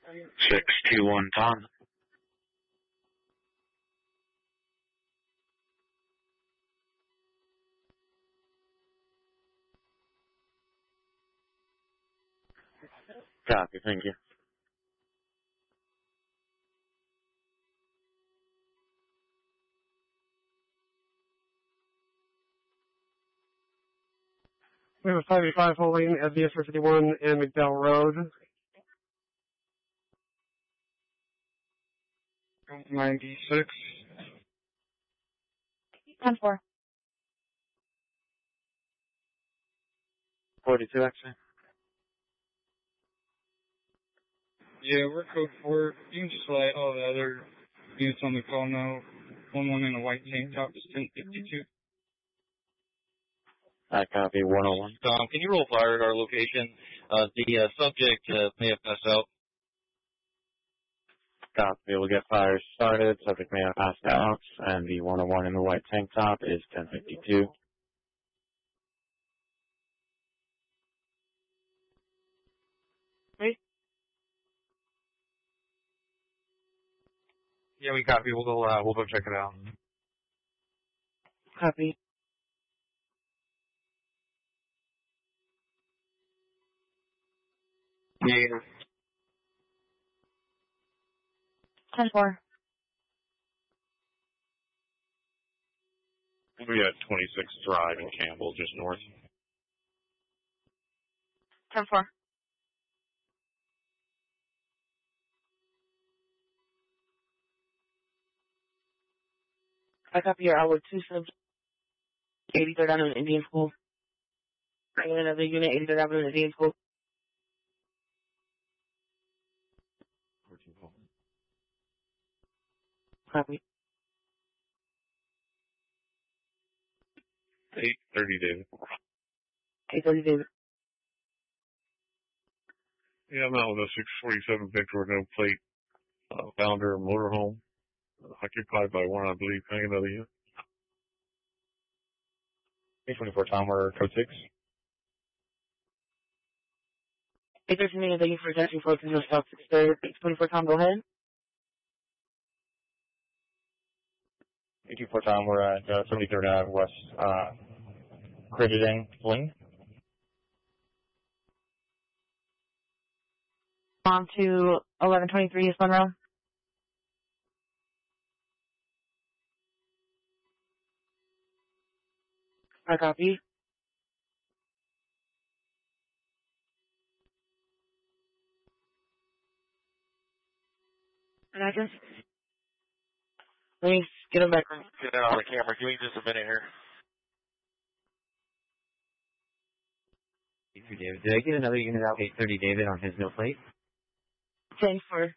621 Tom. Copy, thank you. We have a 585 holding at BS 51 and McDowell Road. 96. 10-4. 42 actually. Yeah, we're code 4. You can just let all the other units on the call know. 1 in a white tank top is 1052. I copy 101. Tom, can you roll fire at our location? The subject may have passed out. Copy, we'll get fire started. Subject may have passed out. And the 101 in the white tank top is 1052. Ready? Yeah, we copy. We'll go check it out. Copy. Yeah. 10-4. We got 26 Drive in Campbell, just north. 10-4. I copy your outward 2 subs. 83rd Avenue Indian School. I got another unit, 83rd Avenue Indian School. 14 Copy. 830 David. 830 David. Yeah, I'm out with a 647 Victor, no plate, founder motorhome, occupied by one, I believe. Can I get another unit? 824 Tom, we're code 6. 813 David, thank you for attaching 4 South 624 Tom, go ahead. 824 Tom, we're at 73rd Ave West, crediting Fling. On to 1123 East Monroe. I copy. And address? Let me get him back. Get out on the camera. Give me just a minute here. David. Did I get another unit out 830 David on his no plate? 10-4.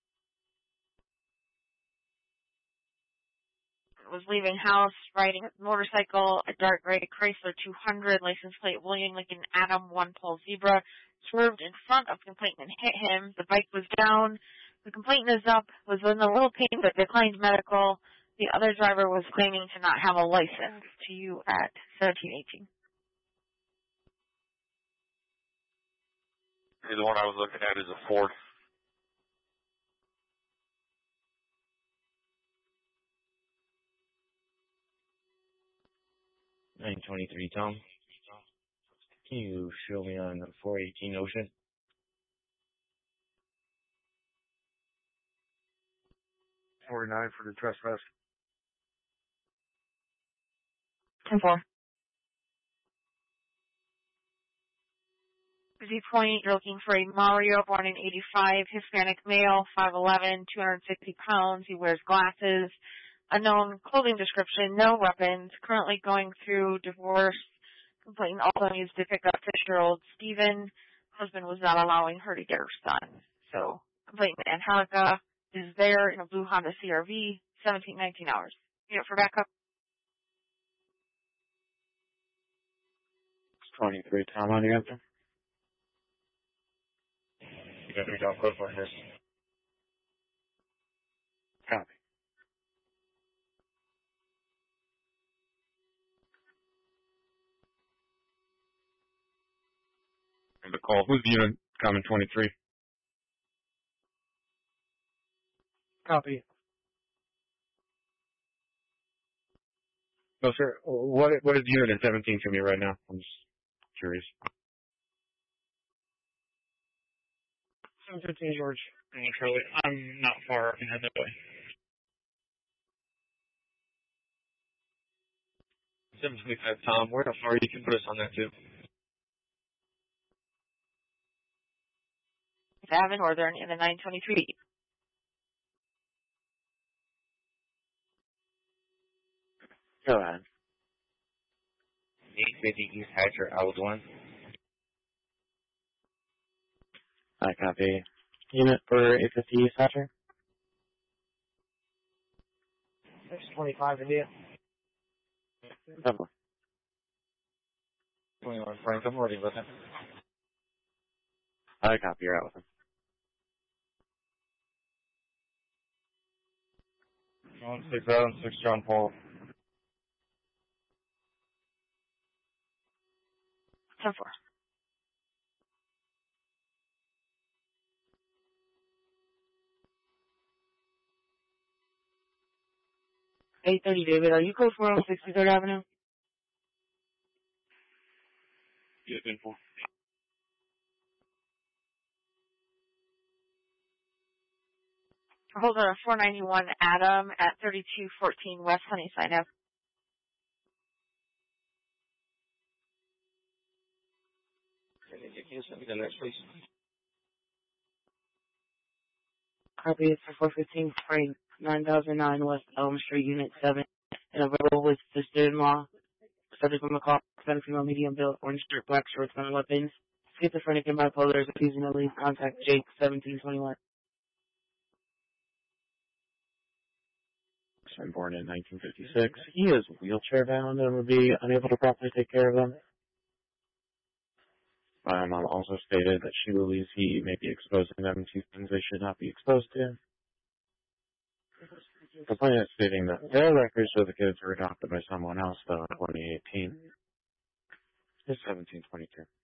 Was leaving house, riding a motorcycle, a dark gray Chrysler 200, license plate William Lincoln Adam, 1 pole zebra, swerved in front of the complainant and hit him. The bike was down. The complainant is up, was in a little pain but declined medical. The other driver was claiming to not have a license. To you at 1718. The one I was looking at is a Ford. 923 Tom. Can you show me on 418 Ocean? $49 for the trespass. 10-4. Busy Point, you're looking for a Mario, born in 85, Hispanic male, 5'11", 260 pounds. He wears glasses. Unknown clothing description, no weapons. Currently going through divorce. Complainant also needs to pick up 6-year-old Steven. Husband was not allowing her to get her son. So, complainant Angelica is there in a blue Honda CRV, 17-19 hours. Unit for backup. 23 Tom on the answer. You got 3 Tom, code for this. Copy. And the call, who's the unit coming 23? Copy. No, sir. What is unit in 17 to me right now? I'm just curious. 715 George. Charlie, I'm not far. I can head that way. 725 Tom, where how far you can put us on that too? Avenue Northern in the 923. Go ahead. 850 East Hatcher, I was 1. I copy. Unit for 850 East Hatcher? 625 India. 21 Frank, I'm already with him. I copy. You're out with him. John 6 Adam, 6 John Paul. 10-4. $830 David, are you code 4 on 63rd Avenue? Yeah, 10-4. Hold on, 491 Adam at 3214 West Honeyside Ave. Can you send me the next, please? Copy it for 415 Frank, 9009 West Elm Street, Unit 7. And available with sister-in-law. Subject from a call, female, medium build, orange shirt, black shorts, on weapons. Schizophrenic and bipolar is accusing the lead. Contact Jake, 1721. I'm born in 1956. He is wheelchair bound and would be unable to properly take care of them. My mom also stated that she believes he may be exposing them to things they should not be exposed to. The complainant stating that their records show the kids were adopted by someone else, though, in 2018. It's 1722.